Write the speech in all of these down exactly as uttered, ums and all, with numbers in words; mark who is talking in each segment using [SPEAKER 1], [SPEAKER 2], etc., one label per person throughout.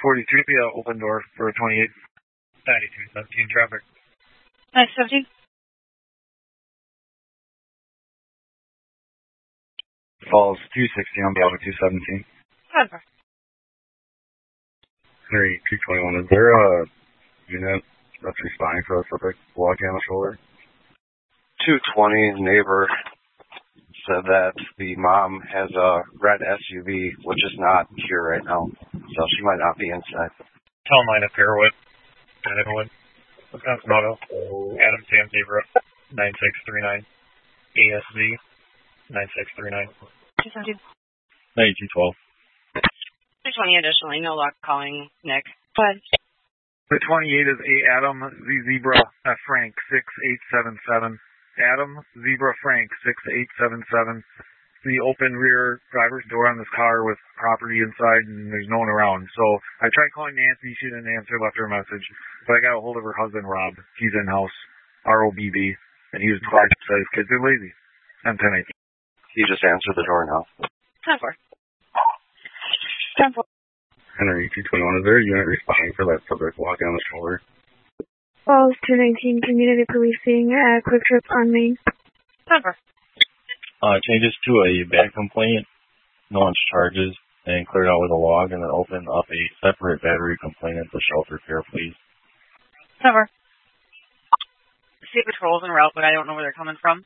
[SPEAKER 1] forty-three, be an open door for twenty-eight.
[SPEAKER 2] ninety-two seventeen traffic.
[SPEAKER 3] nine seventeen.
[SPEAKER 1] Falls two sixty on Bravo two seventeen.
[SPEAKER 3] ten four.
[SPEAKER 1] Henry two twenty-one, is there a unit that's responding for the subject walking on the shoulder?
[SPEAKER 4] two twenty, neighbor said that the mom has a red S U V, which is not here right now, so she might not be inside.
[SPEAKER 2] Town line of Fairwood. Fairwood. Wisconsin Auto. Adam Sam Zebra. nine six three nine. A S Z. nine six three nine.
[SPEAKER 3] two seventeen.
[SPEAKER 2] ninety-two twelve.
[SPEAKER 3] two twenty additionally, no luck calling Nick. Go ahead.
[SPEAKER 1] The twenty-eight is A Adam Z Zebra uh, Frank six eight seven seven. Adam Zebra Frank six eight seven seven. The open rear driver's door on this car with property inside and there's no one around. So I tried calling Nancy, she didn't answer, left her a message. But I got a hold of her husband Rob. He's in house, R O B B, and he was quiet. Said his kids are lazy. I'm ten eight.
[SPEAKER 4] He just answered the door now.
[SPEAKER 3] ten four. ten four.
[SPEAKER 1] Henry two twenty-one, is there a unit responding for that subject walking on the shoulder?
[SPEAKER 5] Falls two nineteen, community policing at Quick Trip on Main.
[SPEAKER 3] ten four.
[SPEAKER 6] Uh, changes to a bad complaint, launch charges, and clear it out with a log, and then open up a separate battery complaint at the shelter care, please.
[SPEAKER 3] ten four. State patrols en route, but I don't know where they're coming from.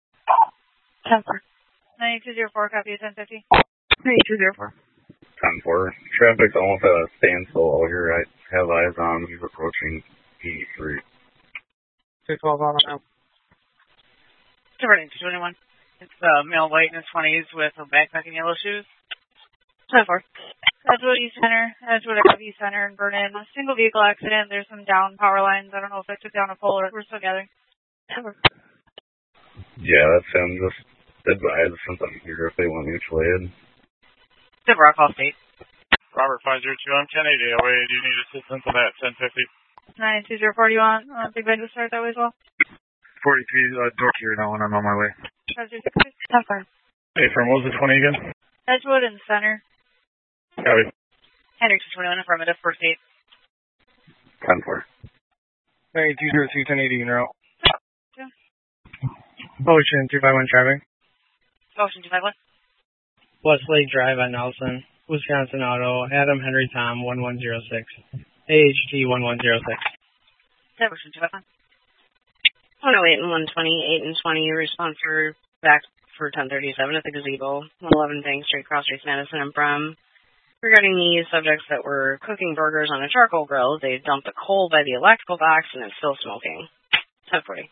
[SPEAKER 3] ten four. ninety-two oh four, copy ten fifty.
[SPEAKER 5] ninety-two oh four.
[SPEAKER 1] ten four. Traffic's almost at a standstill out here. I have eyes on him. He's approaching eighty-three.
[SPEAKER 7] two twelve on out.
[SPEAKER 3] Diverting to twenty-one. It's uh, male white in his twenties with a backpack and yellow shoes. ten four. Edgewood East Center, Edgewood East Center in Vernon. A single vehicle accident. There's some down power lines. I don't know if I took down a pole or we're still gathering. ten four.
[SPEAKER 1] Yeah, that's him. Just advise since I'm here if they want mutual aid.
[SPEAKER 3] ten four, I'll call state.
[SPEAKER 2] Robert five zero two, I'm ten eighty away. Do you need assistance on that? ten fifty.
[SPEAKER 3] nine two zero four, do you want uh, Big Ben to start that way as well?
[SPEAKER 1] forty-three, uh, door here now, and I'm on my way.
[SPEAKER 3] ten four.
[SPEAKER 2] Hey, from what was the twenty again?
[SPEAKER 3] Edgewood in the center.
[SPEAKER 2] Copy.
[SPEAKER 3] Henry two twenty-one, affirmative, first aid.
[SPEAKER 1] ten four.
[SPEAKER 7] ninety-two oh two, ten eighty, in route. Ocean two five one traffic.
[SPEAKER 3] Ocean two five one.
[SPEAKER 7] Westlake Drive on Nelson. Wisconsin Auto. Adam Henry Tom one one zero six. A H T one one zero six.
[SPEAKER 3] Ocean two five one. one oh eight and one twenty, eight and twenty, response for back for ten thirty-seven at the gazebo, one eleven Bank Street, Cross Streets, Madison and Brum. Regarding these subjects that were cooking burgers on a charcoal grill, they dumped the coal by the electrical box and it's still smoking. ten forty.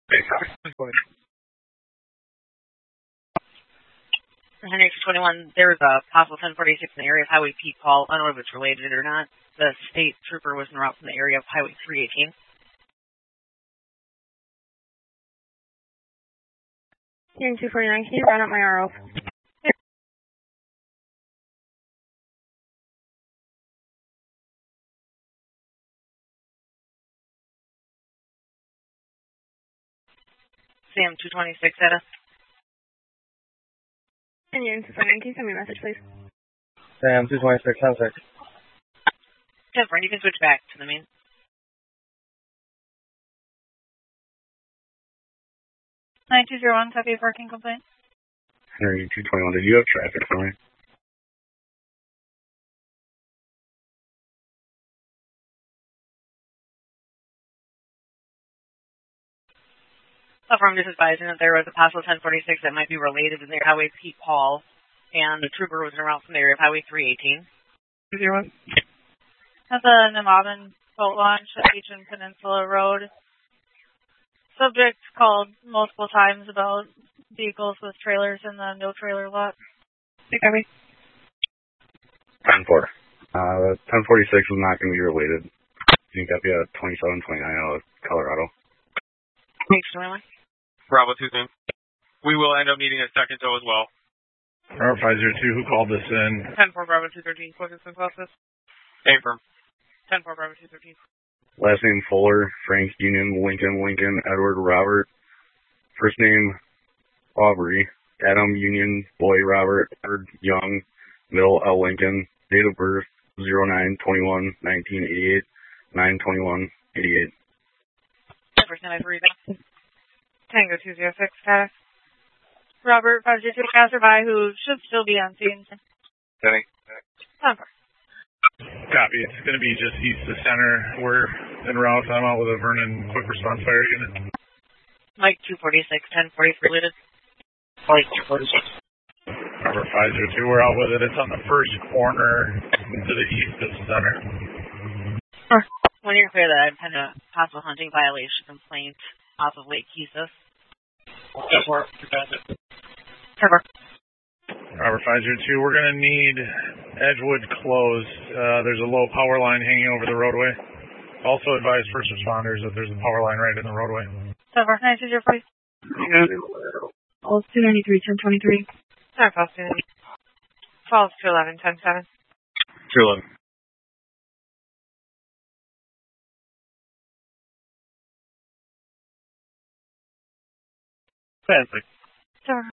[SPEAKER 3] Henry twenty-one, there was a possible ten forty-six in the area of Highway Pete Paul. I don't know if it's related or not. The state trooper was en route from the area of Highway three eighteen.
[SPEAKER 5] Here in two forty-nine, can you run up my R O?
[SPEAKER 3] Sam two twenty-six at us.
[SPEAKER 5] And you're in two forty-nine, can you send me a message, please?
[SPEAKER 7] Sam two twenty-six, ten six.
[SPEAKER 3] ten four, you can switch back to the main. nine two zero one, copy a parking complaint.
[SPEAKER 1] Henry two twenty-one, did you have traffic for me?
[SPEAKER 3] I'm just advising that there was a possible ten forty-six that might be related to the Highway Pete Paul, and the trooper was en route from the area of Highway three eighteen.
[SPEAKER 7] two zero one.
[SPEAKER 3] At the Nemaben boat launch at Beach and Peninsula Road. Subject called multiple times about vehicles with trailers in the no trailer lot.
[SPEAKER 5] Okay.
[SPEAKER 1] ten four. Uh, ten forty-six is not going to be related. You can copy a twenty-seven twenty-nine out of Colorado.
[SPEAKER 3] Thanks, twenty-one.
[SPEAKER 2] Bravo two thing. We will end up needing a second tow as well.
[SPEAKER 8] Robert five zero two, who called this in?
[SPEAKER 3] ten four Bravo two thirteen, closest and closest.
[SPEAKER 2] Affirm.
[SPEAKER 3] ten four Bravo two thirteen.
[SPEAKER 1] Last name Fuller, Frank Union, Lincoln, Lincoln, Edward, Robert. First name Aubrey, Adam Union, Boy Robert, Edward Young, Middle L Lincoln. Date of birth
[SPEAKER 8] zero nine twenty-one nineteen eighty-eight nine twenty-one eighty-eight.
[SPEAKER 3] First time I've read that.
[SPEAKER 9] Tango two zero six status. Robert five zero two passerby who should still be on scene.
[SPEAKER 4] Denny.
[SPEAKER 9] Number.
[SPEAKER 8] Copy. It's going to be just east of center. We're en route. I'm out with a Vernon quick response fire unit.
[SPEAKER 3] Mike two forty-six, ten forty-three related.
[SPEAKER 2] Mike two forty-six.
[SPEAKER 8] Robert five zero two, we're out with it. It's on the first corner to the east of center.
[SPEAKER 3] Sure. When you're clear that I've had a possible hunting violation complaint off of Lake Keesus.
[SPEAKER 2] Cover.
[SPEAKER 3] Cover.
[SPEAKER 8] Robert five zero two, we're going to need Edgewood closed. Uh, there's a low power line hanging over the roadway. Also advise first responders that there's a power line right in the roadway.
[SPEAKER 9] Cover. Nice is your voice.
[SPEAKER 5] Pulse two ninety-three, ten twenty-three.
[SPEAKER 9] Sorry, Pulse two ninety. Pulse two eleven, ten seven.
[SPEAKER 6] two eleven.
[SPEAKER 2] Fancy.
[SPEAKER 9] Sorry.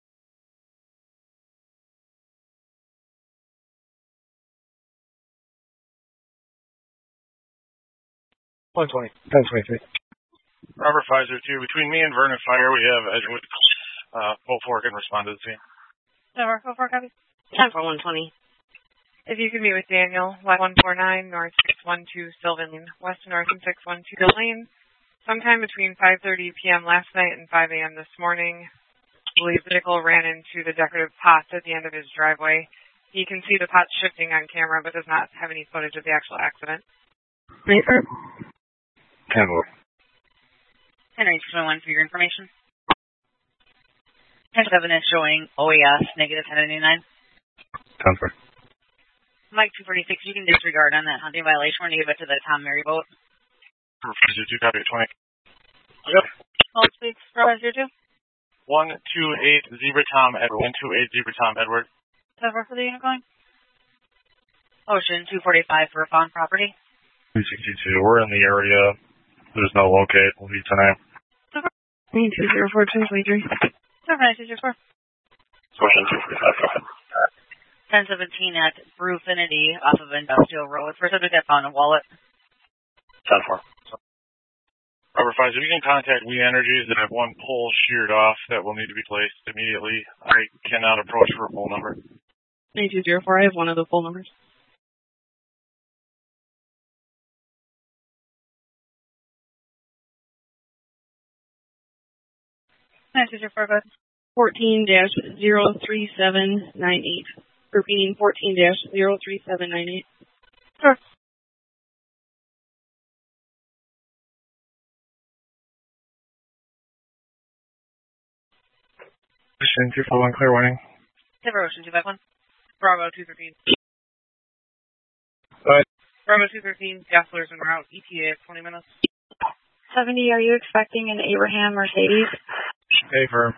[SPEAKER 2] one twenty. ten twenty-three.
[SPEAKER 8] Robert five zero two, between me and Vernon Fire, we have Edgewood uh, full fork and respond to the scene.
[SPEAKER 9] Number four four copy.
[SPEAKER 3] ten for one twenty.
[SPEAKER 9] If you could meet with Daniel, one forty-nine North six one two Sylvan Lane, West North and six one two Lane, sometime between five thirty p.m. last night and five a.m. this morning. I believe the vehicle ran into the decorative pots at the end of his driveway. He can see the pots shifting on camera, but does not have any footage of the actual accident.
[SPEAKER 5] Right, er,
[SPEAKER 4] ten four.
[SPEAKER 3] Henry two twenty-one for your information. ten seven is showing O A S negative ten ninety-nine.
[SPEAKER 4] ten four.
[SPEAKER 3] Mike two forty-six, you can disregard on that hunting violation when you give it to the Tom Mary boat.
[SPEAKER 8] five zero two, copy twenty.
[SPEAKER 2] Yep.
[SPEAKER 9] Hold speaks for five zero two.
[SPEAKER 8] one two eight Zebra Tom Edward. one two eight Zebra Tom Edward.
[SPEAKER 9] Cover for the unit going.
[SPEAKER 3] Ocean two forty-five for Fawn property.
[SPEAKER 6] two sixty-two, we're in the area. There's no locate. We'll be tonight.
[SPEAKER 5] nine two zero four, ten twenty-three.
[SPEAKER 9] Cover nine two zero four.
[SPEAKER 2] Ocean two forty-five.
[SPEAKER 3] ten seventeen at Brewfinity off of Industrial Road. For subject that found a wallet.
[SPEAKER 2] ten four.
[SPEAKER 8] Robert five, if you can contact We Energies that have one pole sheared off that will need to be placed immediately. I cannot approach for a pole number.
[SPEAKER 5] nine two zero four, I have one of the full numbers.
[SPEAKER 9] nine two zero four, go ahead.
[SPEAKER 5] fourteen dash zero three seven nine eight. Repeating fourteen dash zero three seven nine eight.
[SPEAKER 9] Sure.
[SPEAKER 8] Ocean two five one, clear warning.
[SPEAKER 3] Cover Ocean two five one.
[SPEAKER 9] Bravo two thirteen.
[SPEAKER 2] Go ahead.
[SPEAKER 9] Bravo two thirteen, Gaslers en route, E T A at twenty minutes.
[SPEAKER 5] seventy, are you expecting an Abraham Mercedes?
[SPEAKER 8] Hey, firm.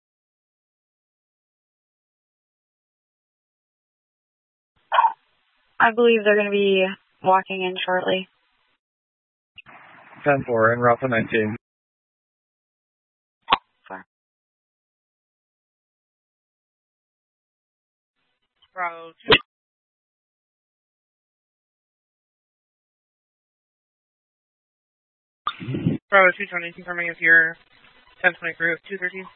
[SPEAKER 5] I believe they're going to be walking in shortly.
[SPEAKER 8] ten four, en route to nineteen.
[SPEAKER 9] Bravo two. Bravo two twenty, confirming if you're ten twenty-three with two thirteen.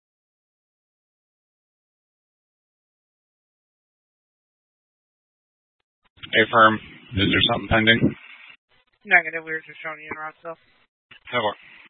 [SPEAKER 8] Hey, firm. Is there something pending?
[SPEAKER 9] Negative, we were just showing you in route still.
[SPEAKER 8] ten four.